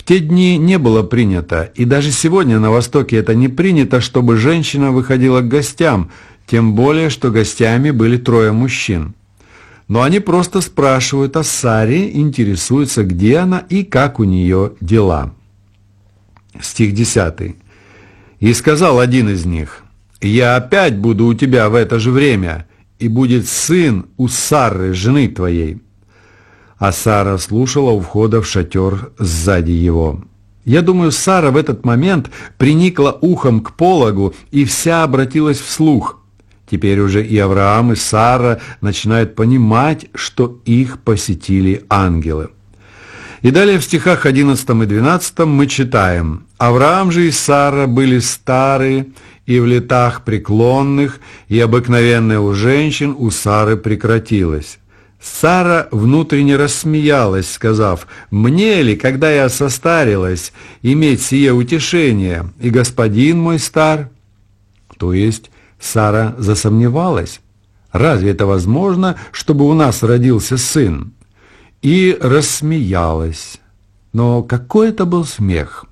В те дни не было принято, и даже сегодня на Востоке это не принято, чтобы женщина выходила к гостям, тем более, что гостями были 3 мужчин. Но они просто спрашивают о Саре, интересуются, где она и как у нее дела. Стих 10. «И сказал один из них: я опять буду у тебя в это же время, и будет сын у Сары, жены твоей». А Сара слушала у входа в шатер сзади его. Я думаю, Сара в этот момент приникла ухом к пологу и вся обратилась вслух. Теперь уже и Авраам, и Сара начинают понимать, что их посетили ангелы. И далее в стихах 11 и 12 мы читаем: «Авраам же и Сара были стары и в летах преклонных, и обыкновенное у женщин у Сары прекратилось. Сара внутренне рассмеялась, сказав: «Мне ли, когда я состарилась, иметь сие утешение, и господин мой стар?» То есть Сара засомневалась. Разве это возможно, чтобы у нас родился сын? И рассмеялась. Но какой это был смех?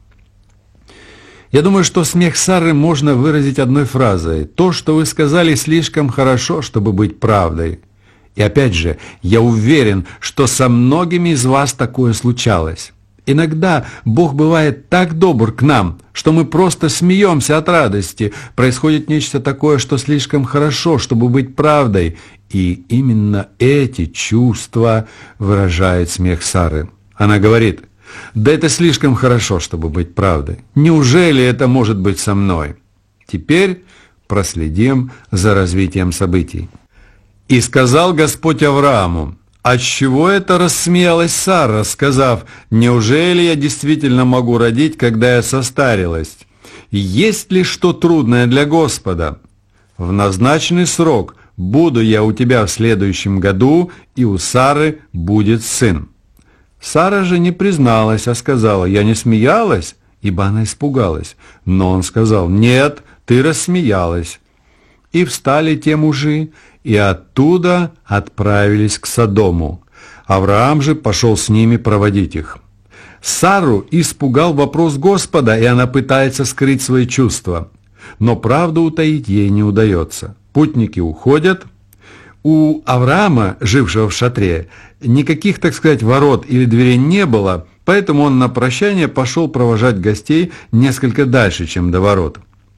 Я думаю, что смех Сары можно выразить одной фразой: «То, что вы сказали, слишком хорошо, чтобы быть правдой». И опять же, я уверен, что со многими из вас такое случалось. Иногда Бог бывает так добр к нам, что мы просто смеемся от радости. Происходит нечто такое, что слишком хорошо, чтобы быть правдой. И именно эти чувства выражает смех Сары. Она говорит: «Да это слишком хорошо, чтобы быть правдой. Неужели это может быть со мной?» Теперь проследим за развитием событий. «И сказал Господь Аврааму: отчего это рассмеялась Сара, сказав: неужели я действительно могу родить, когда я состарилась? Есть ли что трудное для Господа? В назначенный срок буду я у тебя в следующем году, и у Сары будет сын». Сара же не призналась, а сказала: «Я не смеялась», ибо она испугалась. Но он сказал: «Нет, ты рассмеялась». И встали те мужи, и оттуда отправились к Содому. Авраам же пошел с ними проводить их. Сару испугал вопрос Господа, и она пытается скрыть свои чувства. Но правду утаить ей не удается. Путники уходят. У Авраама, жившего в шатре, никаких, так сказать, ворот или дверей не было, поэтому он на прощание пошел провожать гостей несколько дальше, чем до ворот.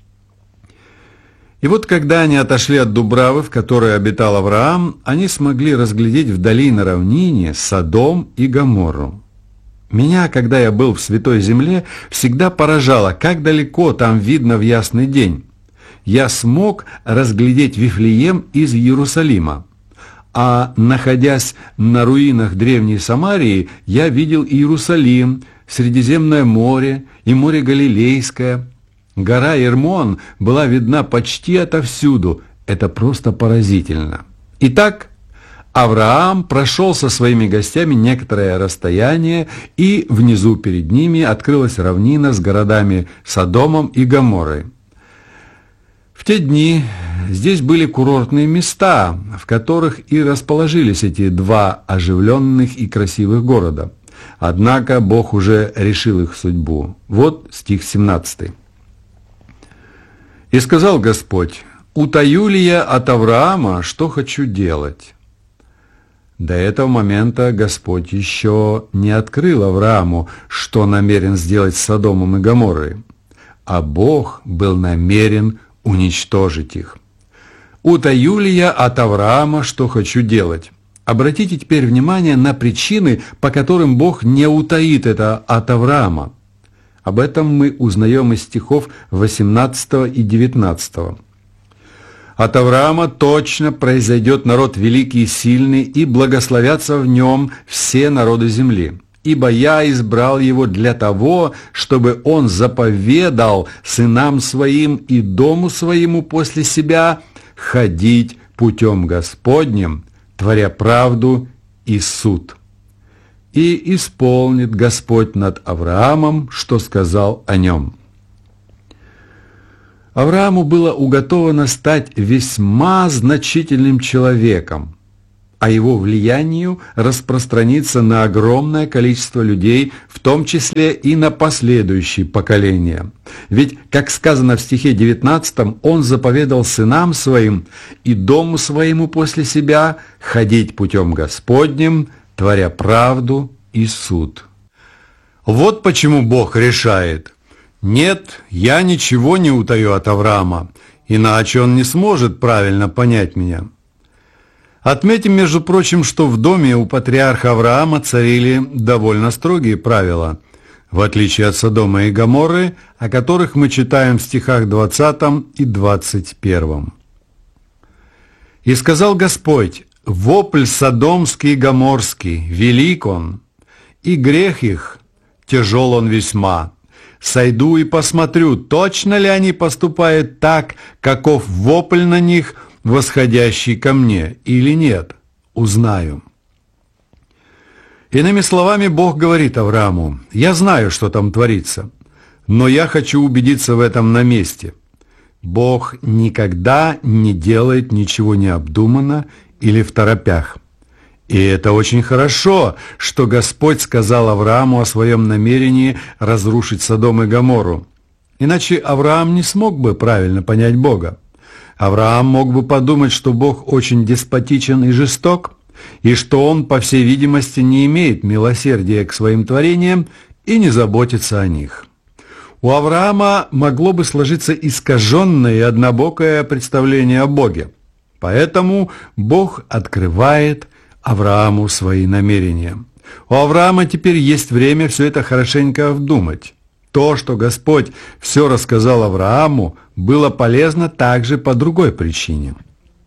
И вот когда они отошли от Дубравы, в которой обитал Авраам, они смогли разглядеть вдали на равнине Содом и Гоморру. Меня, когда я был в Святой Земле, всегда поражало, как далеко там видно в ясный день. Я смог разглядеть Вифлеем из Иерусалима, а находясь на руинах древней Самарии, я видел Иерусалим, Средиземное море и море Галилейское. Гора Ирмон была видна почти отовсюду. Это просто поразительно. Итак, Авраам прошел со своими гостями некоторое расстояние, и внизу перед ними открылась равнина с городами Содомом и Гоморрой. В те дни здесь были курортные места, в которых и расположились эти 2 оживленных и красивых города. Однако Бог уже решил их судьбу. Вот стих 17. «И сказал Господь: утаю ли я от Авраама, что хочу делать?» До этого момента Господь еще не открыл Аврааму, что намерен сделать с Содомом и Гоморрой, а Бог был намерен уничтожить их. «Утаю ли я от Авраама, что хочу делать?» Обратите теперь внимание на причины, по которым Бог не утаит это от Авраама. Об этом мы узнаем из стихов 18 и 19. «От Авраама точно произойдет народ великий и сильный, и благословятся в нем все народы земли. Ибо я избрал его для того, чтобы он заповедал сынам своим и дому своему после себя ходить путем Господним, творя правду и суд. И исполнит Господь над Авраамом, что сказал о нем». Аврааму было уготовано стать весьма значительным человеком. а его влиянию распространится на огромное количество людей, в том числе и на последующие поколения. Ведь, как сказано в стихе 19, он заповедал сынам своим и дому своему после себя ходить путем Господним, творя правду и суд. Вот почему Бог решает: нет, я ничего не утаю от Авраама, иначе он не сможет правильно понять меня. Отметим, между прочим, что в доме у патриарха Авраама царили довольно строгие правила, в отличие от Содома и Гоморры, о которых мы читаем в стихах 20 и 21. «И сказал Господь: вопль содомский и гоморский, велик он, и грех их, тяжел он весьма. Сойду и посмотрю, точно ли они поступают так, каков вопль на них, восходящий ко мне, или нет, узнаю». Иными словами, Бог говорит Аврааму: «Я знаю, что там творится, но я хочу убедиться в этом на месте». Бог никогда не делает ничего необдуманно или второпях. И это очень хорошо, что Господь сказал Аврааму о своем намерении разрушить Содом и Гоморру. Иначе Авраам не смог бы правильно понять Бога. Авраам мог бы подумать, что Бог очень деспотичен и жесток, и что Он, по всей видимости, не имеет милосердия к своим творениям и не заботится о них. У Авраама могло бы сложиться искаженное и однобокое представление о Боге. Поэтому Бог открывает Аврааму свои намерения. У Авраама теперь есть время все это хорошенько обдумать. То, что Господь все рассказал Аврааму, было полезно также по другой причине.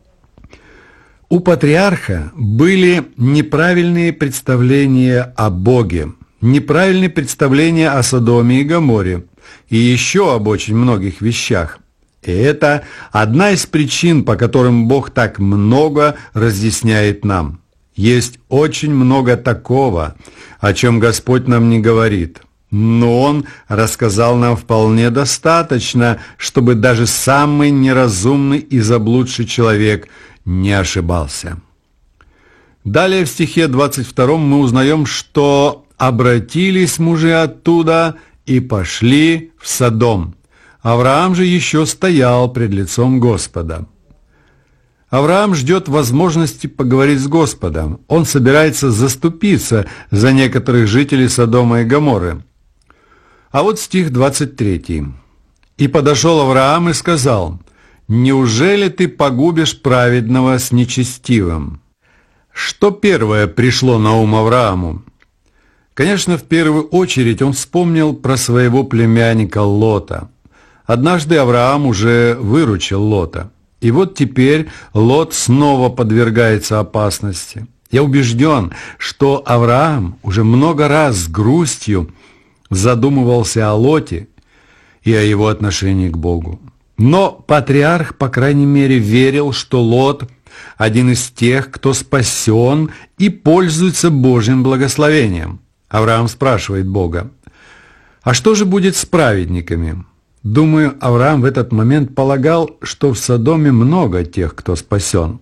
У патриарха были неправильные представления о Боге, неправильные представления о Содоме и Гоморре, и еще об очень многих вещах. И это одна из причин, по которым Бог так много разъясняет нам. Есть очень много такого, о чем Господь нам не говорит. Но Он рассказал нам вполне достаточно, чтобы даже самый неразумный и заблудший человек не ошибался. Далее в стихе 22 мы узнаем, что «обратились мужи оттуда и пошли в Содом. Авраам же еще стоял пред лицом Господа». Авраам ждет возможности поговорить с Господом. Он собирается заступиться за некоторых жителей Содома и Гоморры. А вот стих 23. «И подошел Авраам и сказал: неужели ты погубишь праведного с нечестивым?» Что первое пришло на ум Аврааму? Конечно, в первую очередь он вспомнил про своего племянника Лота. Однажды Авраам уже выручил Лота. И вот теперь Лот снова подвергается опасности. Я убежден, что Авраам уже много раз с грустью задумывался о Лоте и о его отношении к Богу. Но патриарх, по крайней мере, верил, что Лот – один из тех, кто спасен и пользуется Божьим благословением. Авраам спрашивает Бога: «А что же будет с праведниками?» Думаю, Авраам в этот момент полагал, что в Содоме много тех, кто спасен.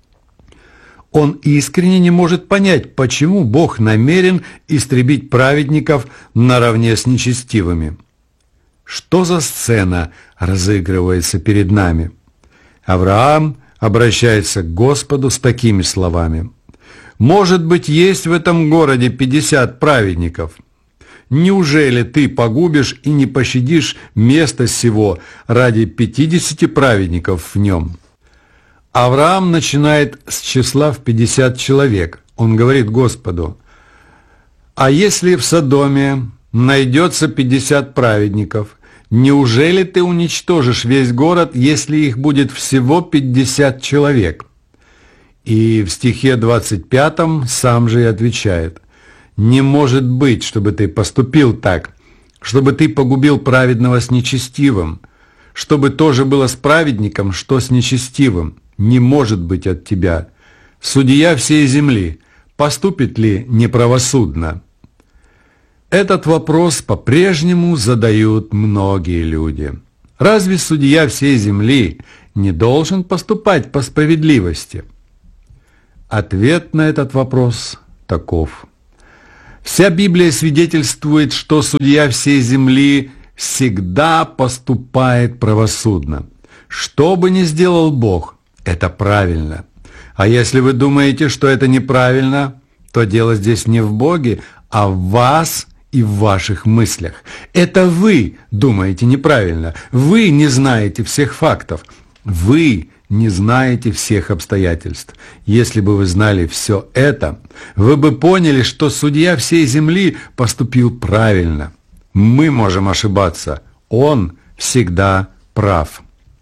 Он искренне не может понять, почему Бог намерен истребить праведников наравне с нечестивыми. Что за сцена разыгрывается перед нами? Авраам обращается к Господу с такими словами: «Может быть, есть в этом городе 50 праведников? Неужели ты погубишь и не пощадишь место сего ради 50 праведников в нем?» Авраам начинает с числа в 50 человек. Он говорит Господу: «А если в Содоме найдется 50 праведников, неужели ты уничтожишь весь город, если их будет всего 50 человек?» И в стихе 25 сам же и отвечает: «Не может быть, чтобы ты поступил так, чтобы ты погубил праведного с нечестивым, чтобы то же было с праведником, что с нечестивым. Не может быть от тебя. Судья всей земли, поступит ли неправосудно?» Этот вопрос по-прежнему задают многие люди. Разве судья всей земли не должен поступать по справедливости? Ответ на этот вопрос таков. Вся Библия свидетельствует, что судья всей земли всегда поступает правосудно. Что бы ни сделал Бог, это правильно. А если вы думаете, что это неправильно, то дело здесь не в Боге, а в вас и в ваших мыслях. Это вы думаете неправильно. Вы не знаете всех фактов. Вы не знаете всех обстоятельств. Если бы вы знали все это, вы бы поняли, что судья всей земли поступил правильно. Мы можем ошибаться. Он всегда прав.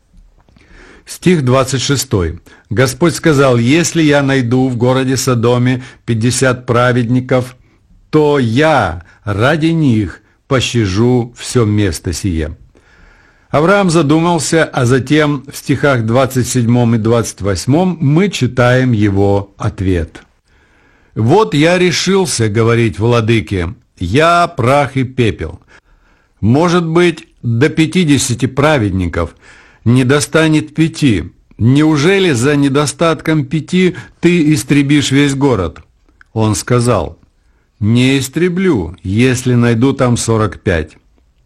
Стих 26. Господь сказал: «Если я найду в городе Содоме 50 праведников, то я ради них пощажу все место сие». Авраам задумался, а затем в стихах 27 и 28 мы читаем его ответ. «Вот я решился говорить владыке, я прах и пепел. Может быть, до 50 праведников не достанет 5. Неужели за недостатком 5 ты истребишь весь город?» Он сказал: «Не истреблю, если найду там 45».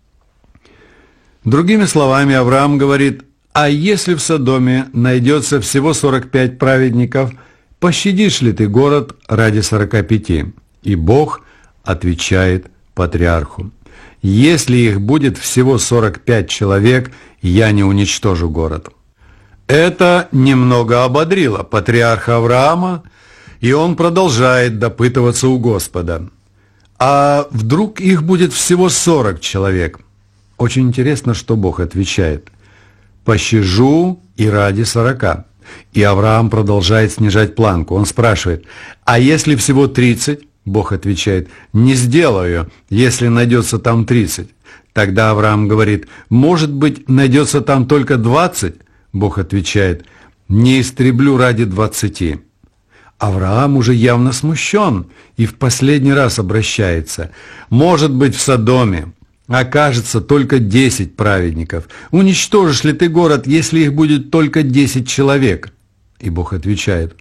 Другими словами, Авраам говорит: «А если в Содоме найдется всего 45 праведников, пощадишь ли ты город ради 45?» И Бог отвечает патриарху: «Если их будет всего 45 человек, я не уничтожу город». Это немного ободрило патриарха Авраама, и он продолжает допытываться у Господа: «А вдруг их будет всего 40 человек?» Очень интересно, что Бог отвечает: «Пощажу и ради 40». И Авраам продолжает снижать планку. Он спрашивает: «А если всего 30?» Бог отвечает: «Не сделаю, если найдется там 30». Тогда Авраам говорит: «Может быть, найдется там только 20?» Бог отвечает: «Не истреблю ради 20». Авраам уже явно смущен и в последний раз обращается: «Может быть, в Содоме окажется только 10 праведников. Уничтожишь ли ты город, если их будет только 10 человек?» И Бог отвечает: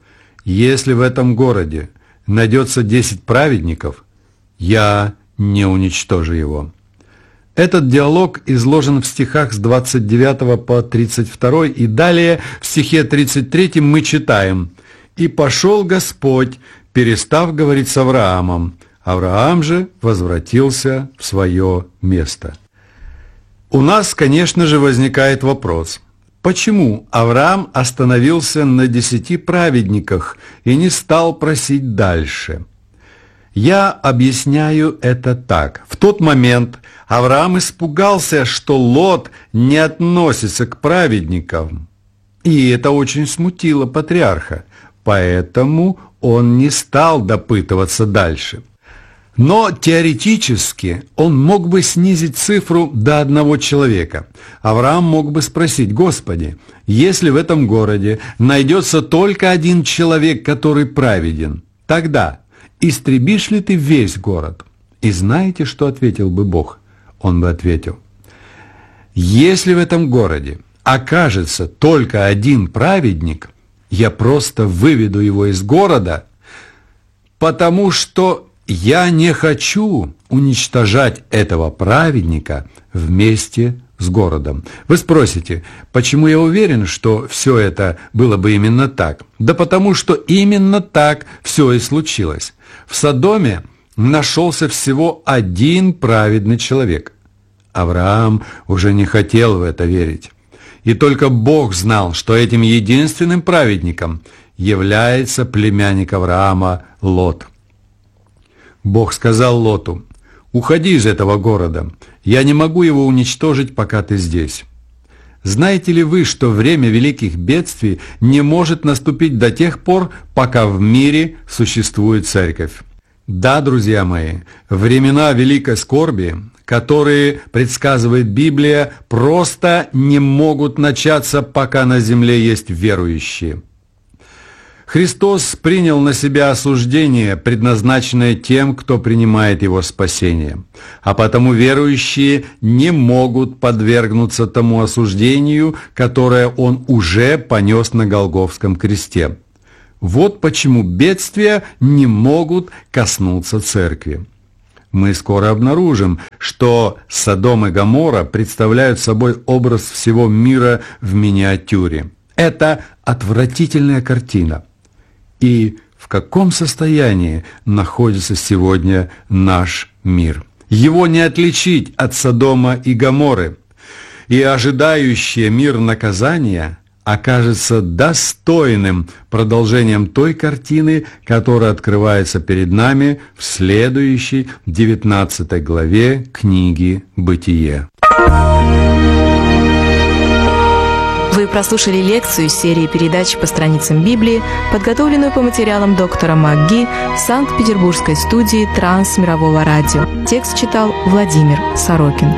«Если в этом городе найдется 10 праведников, я не уничтожу его». Этот диалог изложен в стихах с 29 по 32, и далее в стихе 33 мы читаем: «И пошел Господь, перестав говорить с Авраамом. Авраам же возвратился в свое место». У нас, конечно же, возникает вопрос: почему Авраам остановился на 10 праведниках и не стал просить дальше? Я объясняю это так. В тот момент Авраам испугался, что Лот не относится к праведникам, и это очень смутило патриарха, поэтому он не стал допытываться дальше. Но теоретически он мог бы снизить цифру до 1 человека. Авраам мог бы спросить: «Господи, если в этом городе найдется только 1 человек, который праведен, тогда истребишь ли ты весь город?» И знаете, что ответил бы Бог? Он бы ответил: «Если в этом городе окажется только 1 праведник, я просто выведу его из города, потому что я не хочу уничтожать этого праведника вместе с городом». Вы спросите, почему я уверен, что все это было бы именно так? Да потому что именно так все и случилось. В Содоме нашелся всего 1 праведный человек. Авраам уже не хотел в это верить. И только Бог знал, что этим единственным праведником является племянник Авраама Лот. Бог сказал Лоту: «Уходи из этого города, я не могу его уничтожить, пока ты здесь». Знаете ли вы, что время великих бедствий не может наступить до тех пор, пока в мире существует церковь? Да, друзья мои, времена великой скорби, которые предсказывает Библия, просто не могут начаться, пока на земле есть верующие. Христос принял на себя осуждение, предназначенное тем, кто принимает Его спасение. А потому верующие не могут подвергнуться тому осуждению, которое Он уже понес на Голгофском кресте. Вот почему бедствия не могут коснуться церкви. Мы скоро обнаружим, что Содом и Гоморра представляют собой образ всего мира в миниатюре. Это отвратительная картина. И в каком состоянии находится сегодня наш мир? Его не отличить от Содома и Гоморры. И ожидающее мир наказание окажется достойным продолжением той картины, которая открывается перед нами в следующей 19 главе книги «Бытие». Вы прослушали лекцию серии передач по страницам Библии, подготовленную по материалам доктора МакГи в Санкт-Петербургской студии Трансмирового радио. Текст читал Владимир Сорокин.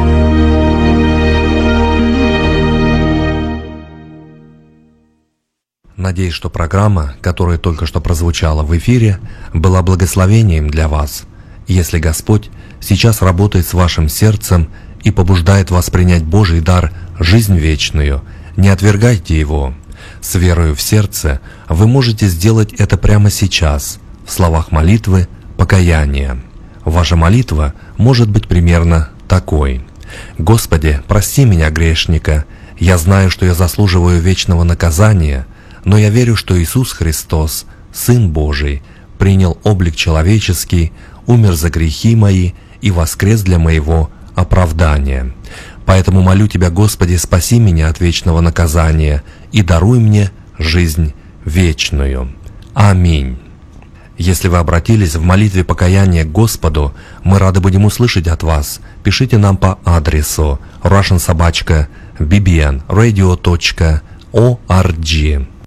Надеюсь, что программа, которая только что прозвучала в эфире, была благословением для вас. Если Господь сейчас работает с вашим сердцем и побуждает вас принять Божий дар – жизнь вечную, не отвергайте его. С верою в сердце вы можете сделать это прямо сейчас, в словах молитвы покаяния. Ваша молитва может быть примерно такой: «Господи, прости меня, грешника. Я знаю, что я заслуживаю вечного наказания, но я верю, что Иисус Христос, Сын Божий, принял облик человеческий, умер за грехи мои и воскрес для моего оправдания. Поэтому молю Тебя, Господи, спаси меня от вечного наказания и даруй мне жизнь вечную. Аминь». Если вы обратились в молитве покаяния к Господу, мы рады будем услышать от вас. Пишите нам по адресу russian@bbnradio.org.